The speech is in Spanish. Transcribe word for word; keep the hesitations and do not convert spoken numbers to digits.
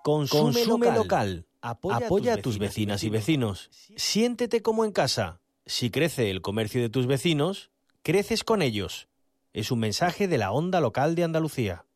Consume, Consume local. local. Apoya, Apoya a tus vecinas y vecinos. Siéntete como en casa. Si crece el comercio de tus vecinos, creces con ellos. Es un mensaje de la Onda Local de Andalucía.